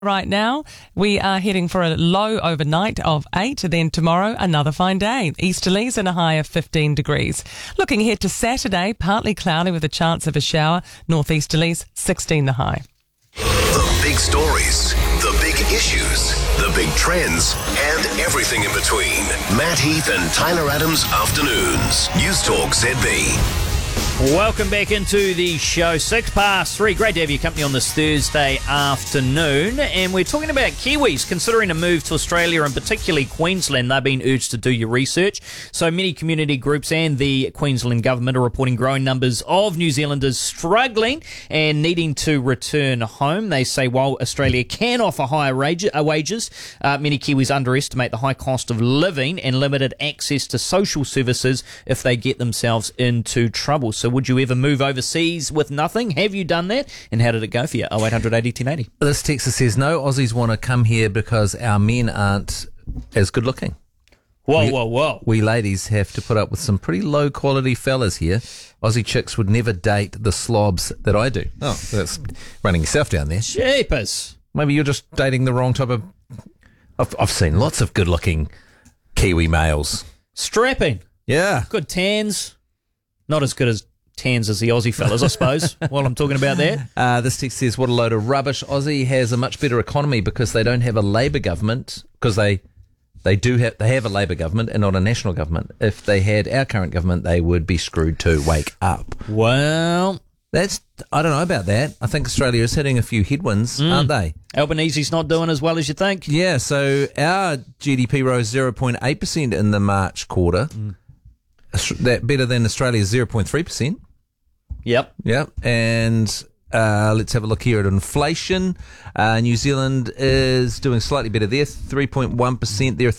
Right now, we are heading for a low overnight of 8, then tomorrow another fine day. Easterlies and a high of 15 degrees. Looking ahead to Saturday, partly cloudy with a chance of a shower. Northeasterlies, 16 the high. The big stories, the big issues, the big trends, and everything in between. Matt Heath and Tyler Adams Afternoons. News Talk ZB. Welcome back into the show. 3:06. Great to have your company on this Thursday afternoon. And we're talking about Kiwis considering a move to Australia and particularly Queensland. They've been urged to do your research. So many community groups and the Queensland government are reporting growing numbers of New Zealanders struggling and needing to return home. They say while Australia can offer higher wages, many Kiwis underestimate the high cost of living and limited access to social services if they get themselves into trouble. So would you ever move overseas with nothing? Have you done that? And how did it go for you? 0800 80 1080. This texter says, no Aussies want to come here because our men aren't as good looking. Whoa. We ladies have to put up with some pretty low quality fellas here. Aussie chicks would never date the slobs that I do. Oh, that's running yourself down there. Jeepers. Maybe you're just dating the wrong type of... I've seen lots of good looking Kiwi males. Strapping. Yeah. Good tans. Not as good as tans as the Aussie fellas, I suppose, while I'm talking about that. This text says, what a load of rubbish. Aussie has a much better economy because they don't have a Labour government, because they have a Labour government and not a national government. If they had our current government, they would be screwed too. Wake up. Well, I don't know about that. I think Australia is hitting a few headwinds, aren't they? Albanese's not doing as well as you think. Yeah, so our GDP rose 0.8% in the March quarter. That better than Australia's 0.3%. Yep. And let's have a look here at inflation. New Zealand is doing slightly better there, 3.1%. They're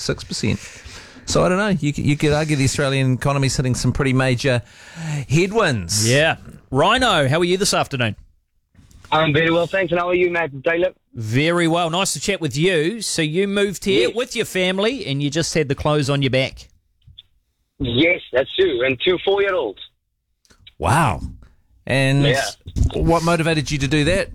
3.6%. So I don't know. You could argue the Australian economy's hitting some pretty major headwinds. Yeah. Rhino, how are you this afternoon? I'm very well, thanks. And how are you, Matt and Taylor? Very well. Nice to chat with you. So you moved here with your family and you just had the clothes on your back. Yes, that's true. And 2 4-year-olds. Wow. And what motivated you to do that?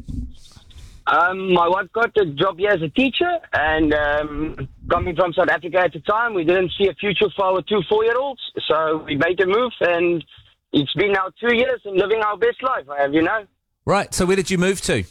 My wife got a job here as a teacher, and coming from South Africa at the time, we didn't see a future for our 2 4-year-olds, so we made a move, and it's been now 2 years and living our best life, Right, so where did you move to?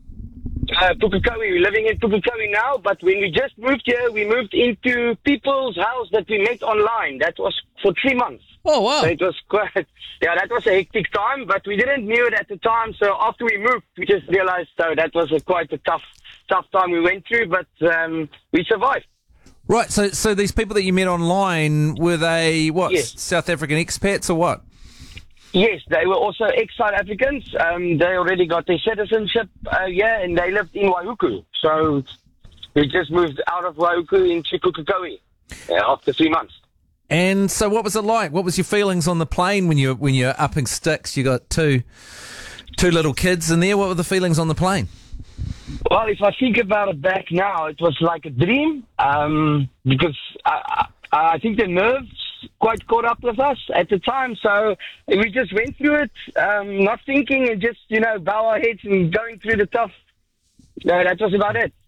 Pukekohe. We're living in Pukekohe now, but when we just moved here, we moved into people's house that we met online. That was for 3 months. Oh, wow. So it was quite, that was a hectic time, but we didn't knew it at the time. So after we moved, we just realized, that was quite a tough time we went through, but we survived. Right, so these people that you met online, were they, Yes. South African expats or what? Yes, they were also ex-South Africans. They already got their citizenship, and they lived in Waihuku. So we just moved out of Waihuku into Pukekohe after 3 months. And so what was it like? What was your feelings on the plane when you're upping sticks? You got two little kids in there. What were the feelings on the plane? Well, if I think about it back now, it was like a dream, because I think the nerves quite caught up with us at the time, so we just went through it, not thinking, and just bow our heads and going through the tough. That was about it.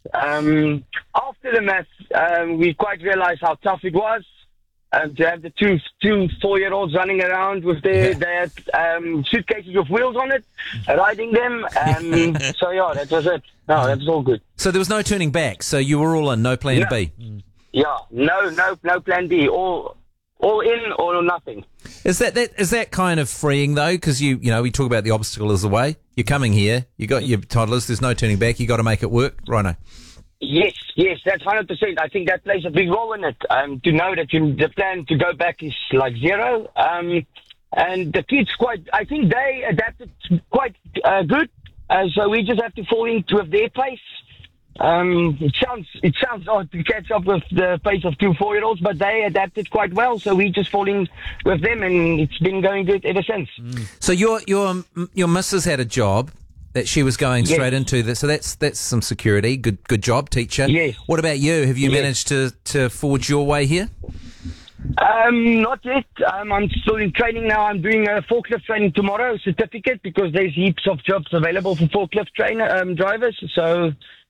After the math, we quite realized how tough it was to have the two 4-year-olds running around with their suitcases with wheels on it, riding them. So that was it. No, that was all good. So there was no turning back. So you were all in, no plan B. Yeah, no plan B. All in or nothing. Is that kind of freeing though? Because we talk about the obstacle as the way. You're coming here. You got your toddlers. There's no turning back. You got to make it work, Rhino. Yes, that's 100%. I think that plays a big role in it. To know that the plan to go back is like zero. And the kids I think they adapted quite good. So we just have to fall into with their pace. It sounds odd to catch up with the pace of 2 4-year-olds, but they adapted quite well. So we just falling with them, and it's been going good ever since. So your missus had a job that she was going straight into. So that's some security. Good job, teacher. Yes. What about you? Have you managed to forge your way here? Not yet. I'm still in training now. I'm doing a forklift training tomorrow, certificate, because there's heaps of jobs available for forklift drivers. So